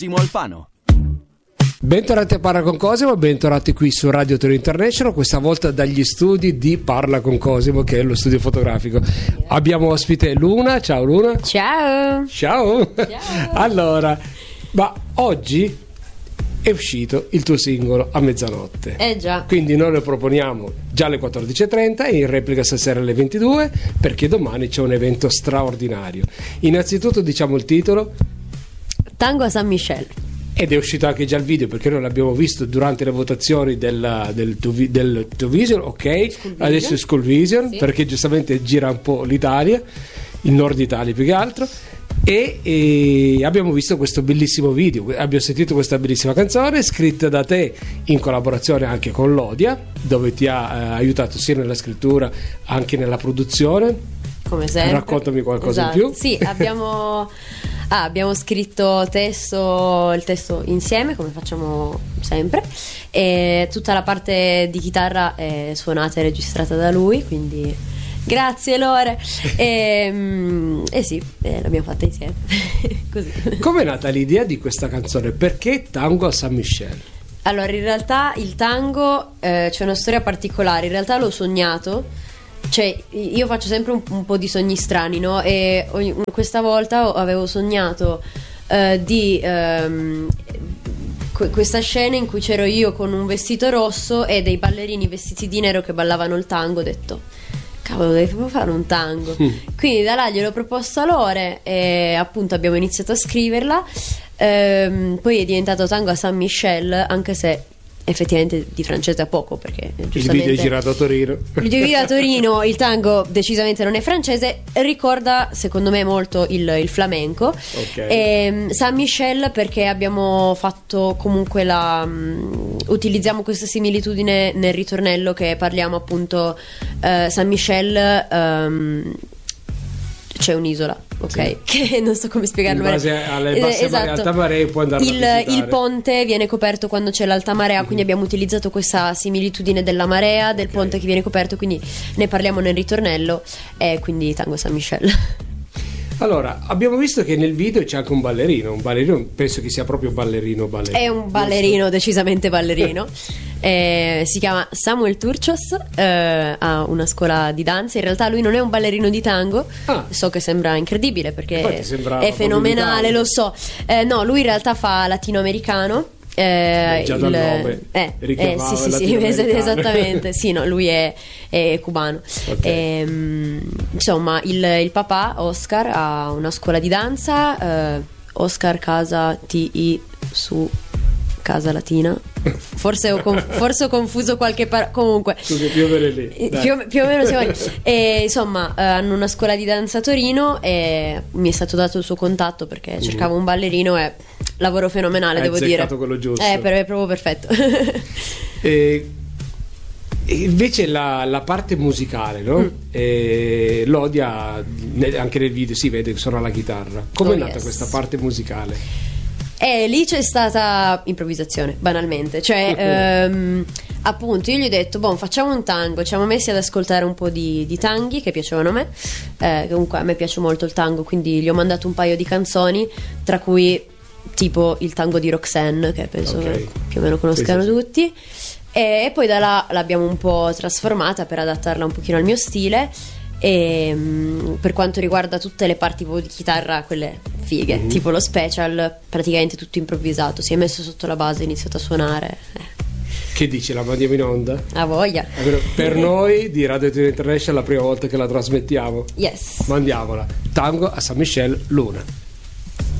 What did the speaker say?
Timo Alfano. Bentornati a Parla con Cosimo, bentornati qui su Radio Torino International, questa volta dagli studi di Parla con Cosimo, che è lo studio fotografico. Abbiamo ospite Luna. Ciao Luna. Ciao. Ciao. Allora, ma oggi è uscito il tuo singolo A mezzanotte. Già. Quindi noi lo proponiamo già alle 14.30 e in replica stasera alle 22, perché domani c'è un evento straordinario. Innanzitutto diciamo il titolo. Tango a San Michel. Ed è uscito anche già il video, perché noi l'abbiamo visto durante le votazioni del Two Vision, ok? Adesso è School Vision, sì. Perché giustamente gira un po' l'Italia, il nord Italia più che altro, e abbiamo visto questo bellissimo video, abbiamo sentito questa bellissima canzone scritta da te in collaborazione anche con Lodia, dove ti ha aiutato sia nella scrittura anche nella produzione. Come sempre. Raccontami qualcosa, esatto. In più. Sì, abbiamo scritto il testo insieme, come facciamo sempre, e tutta la parte di chitarra è suonata e registrata da lui, quindi grazie Lore. E sì, l'abbiamo fatta insieme. Così. Com'è nata l'idea di questa canzone? Perché Tango a San Michel? Allora, in realtà il tango c'è una storia particolare. In realtà l'ho sognato. Cioè, io faccio sempre un po' di sogni strani, no? E questa volta avevo sognato questa scena in cui c'ero io con un vestito rosso e dei ballerini vestiti di nero che ballavano il tango. Ho detto, cavolo, devo fare un tango. Quindi da là gliel'ho proposto a Lore e appunto abbiamo iniziato a scriverla. Poi è diventato Tango a San Michel, anche se effettivamente di francese a poco, perché il video è girato a Torino. Il video a Torino, il tango decisamente non è francese, ricorda secondo me molto il flamenco. Okay. Saint Michel perché abbiamo fatto comunque utilizziamo questa similitudine nel ritornello, che parliamo appunto Saint Michel, c'è un'isola, ok? Sì. Che non so come spiegarlo. In base alle basse esatto. alta marea può andare il ponte viene coperto quando c'è l'alta marea, quindi abbiamo utilizzato questa similitudine della marea, del ponte che viene coperto, quindi ne parliamo nel ritornello, e quindi Tango San Michel. Allora, abbiamo visto che nel video c'è anche un ballerino penso che sia proprio ballerino. È un ballerino, decisamente ballerino. Si chiama Samuel Turcios, ha una scuola di danza. In realtà lui non è un ballerino di tango. So che sembra incredibile perché è fenomenale, lo so. No, lui in realtà fa latinoamericano. Già dal nome sì, esattamente. Sì, no, lui è cubano. Okay. Insomma, il papà Oscar ha una scuola di danza, Oscar Casa TI su Casa Latina. Forse ho confuso qualche comunque più o meno lì, più o meno siamo lì. E, insomma, hanno una scuola di danza a Torino e mi è stato dato il suo contatto perché cercavo un ballerino e lavoro fenomenale, devo dire. Quello giusto. È proprio perfetto. E invece la parte musicale, no? Lodia anche nel video si vede che suona la chitarra. Come è nata questa parte musicale? Lì c'è stata improvvisazione, banalmente. Cioè, appunto, io gli ho detto, facciamo un tango. Ci siamo messi ad ascoltare un po' di tanghi che piacevano a me. Comunque a me piace molto il tango, quindi gli ho mandato un paio di canzoni, tra cui tipo il tango di Roxanne, che penso più o meno conoscano tutti. E poi da là l'abbiamo un po' trasformata per adattarla un pochino al mio stile. E per quanto riguarda tutte le parti di chitarra, quelle fighe, tipo lo special, praticamente tutto improvvisato. Si è messo sotto la base, ha iniziato a suonare. Che dici, la mandiamo in onda? A voglia. Per noi di Radio Torino International è la prima volta che la trasmettiamo. Yes. Mandiamola. Tango a San Michel, Luna.